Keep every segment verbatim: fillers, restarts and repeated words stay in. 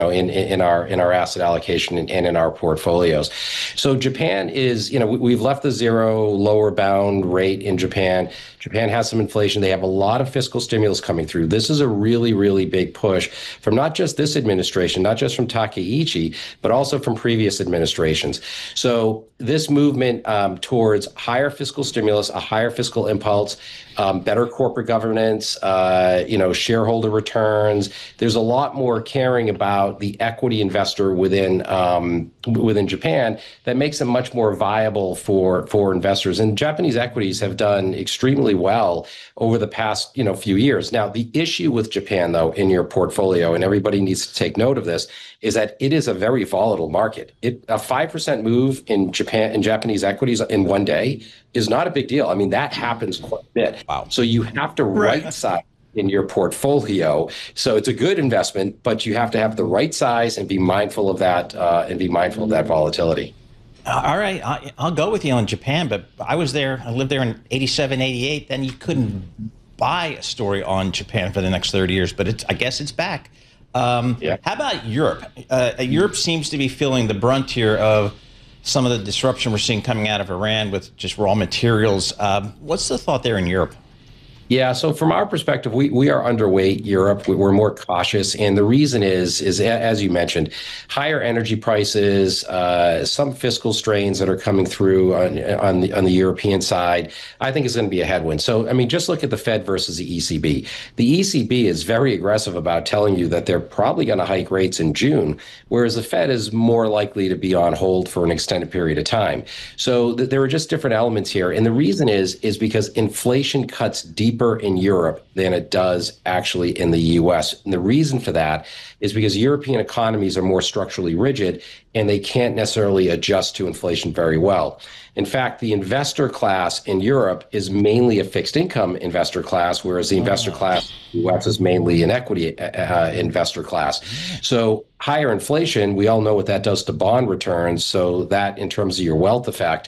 In, in our in our asset allocation and, and in our portfolios. So Japan is, you know, we, we've left the zero lower bound rate in Japan. Japan has some inflation. They have a lot of fiscal stimulus coming through. This is a really, really big push from not just this administration, not just from Takeichi, but also from previous administrations. So this movement um, towards higher fiscal stimulus, a higher fiscal impulse, um, better corporate governance, uh, you know, shareholder returns. There's a lot more caring about the equity investor within um, within Japan that makes it much more viable for for investors. And Japanese equities have done extremely well over the past you know few years. Now, the issue with Japan, though, in your portfolio, and everybody needs to take note of this, is that it is a very volatile market. It, a five percent move in Japan in Japanese equities in one day is not a big deal. I mean, that happens quite a bit. Wow. So you have to right, right size in your portfolio. So it's a good investment, but you have to have the right size and be mindful of that uh, and be mindful of that volatility. Uh, all right, I, I'll go with you on Japan, but I was there, I lived there in eighty-seven, eighty-eight, then you couldn't buy a story on Japan for the next thirty years, but it's, I guess it's back. Um, yeah. How about Europe? Uh, Europe seems to be feeling the brunt here of some of the disruption we're seeing coming out of Iran with just raw materials. Um, what's the thought there in Europe? Yeah, so from our perspective, we, we are underweight Europe. We're more cautious. And the reason is, is as you mentioned, higher energy prices, uh, some fiscal strains that are coming through on, on, the, on the European side, I think is going to be a headwind. So, I mean, just look at the Fed versus the E C B. The E C B is very aggressive about telling you that they're probably going to hike rates in June, whereas the Fed is more likely to be on hold for an extended period of time. So th- there are just different elements here. And the reason is, is because inflation cuts deeper in Europe than it does actually in the U S. And the reason for that is because European economies are more structurally rigid and they can't necessarily adjust to inflation very well. In fact, the investor class in Europe is mainly a fixed income investor class, whereas the investor class in the U S is mainly an equity uh, investor class. So higher inflation, we all know what that does to bond returns. So that in terms of your wealth effect,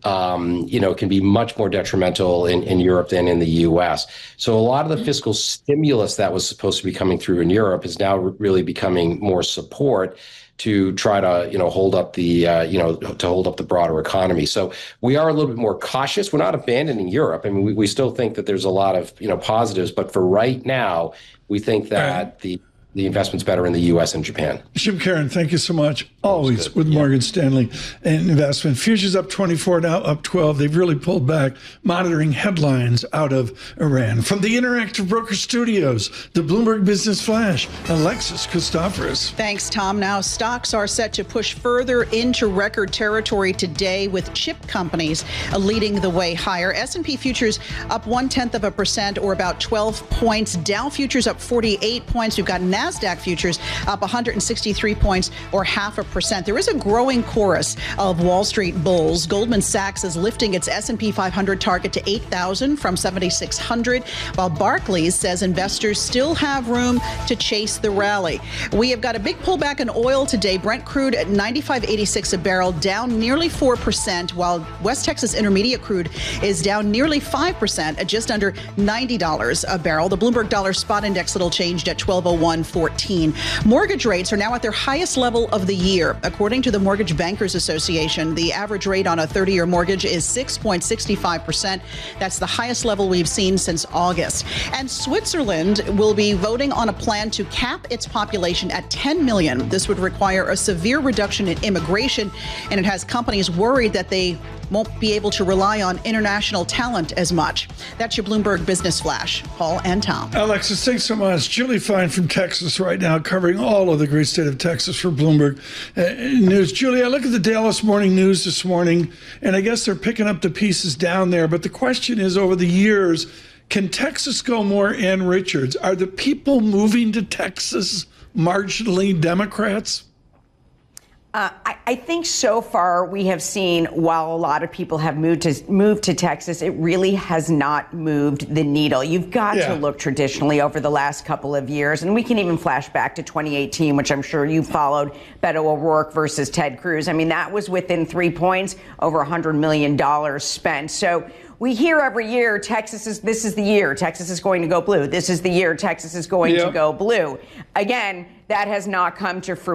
um, you know, can be much more detrimental in, in Europe than in the U S. So a lot of the fiscal stimulus that was supposed to be coming through in Europe is now really becoming more support to try to, you know, hold up the, uh, you know, to hold up the broader economy. So we are a little bit more cautious. We're not abandoning Europe. I mean, we, we still think that there's a lot of, you know, positives, but for right now, we think that right. the the investment's better in the U S and Japan. Jim Caron, thank you so much. Always with yeah. Morgan Stanley and investment. Futures up twenty-four, now up twelve. They've really pulled back, monitoring headlines out of Iran. From the Interactive Broker Studios, the Bloomberg Business Flash, Alexis Christoforous. Thanks, Tom. Now, stocks are set to push further into record territory today with chip companies leading the way higher. S and P futures up one-tenth of a percent or about twelve points. Dow futures up forty-eight points. We've got NASDAQ futures up one hundred sixty-three points or half a percent. There is a growing chorus of Wall Street bulls. Goldman Sachs is lifting its S and P five hundred target to eight thousand from seventy-six hundred, while Barclays says investors still have room to chase the rally. We have got a big pullback in oil today. Brent crude at ninety-five eighty-six a barrel, down nearly four percent, while West Texas Intermediate crude is down nearly five percent at just under ninety dollars a barrel. The Bloomberg Dollar Spot Index little changed at twelve oh one fourteen. Mortgage rates are now at their highest level of the year. According to the Mortgage Bankers Association, the average rate on a thirty-year mortgage is six point six five percent. That's the highest level we've seen since August. And Switzerland will be voting on a plan to cap its population at ten million. This would require a severe reduction in immigration, and it has companies worried that they won't be able to rely on international talent as much. That's your Bloomberg Business Flash. Paul and Tom. Alexis, thanks so much. Julie Fine from Texas right now, covering all of the great state of Texas for Bloomberg uh, News. Julie, I look at the Dallas Morning News this morning, and I guess they're picking up the pieces down there. But the question is, over the years, can Texas go more Ann Richards? Are the people moving to Texas marginally Democrats? Uh, I, I think so far we have seen, while a lot of people have moved to moved to Texas, it really has not moved the needle. You've got yeah. to look traditionally over the last couple of years, and we can even flash back to twenty eighteen, which I'm sure you followed, Beto O'Rourke versus Ted Cruz. I mean, that was within three points, over one hundred million dollars spent. So we hear every year, Texas is, this is the year, Texas is going to go blue. This is the year, Texas is going yep. to go blue. Again, that has not come to fruition.